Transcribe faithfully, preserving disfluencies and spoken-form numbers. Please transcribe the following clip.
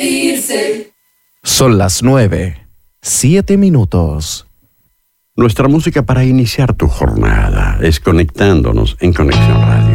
despedirse. Son las nueve, siete minutos. Nuestra música para iniciar tu jornada es conectándonos en Conexión Radio.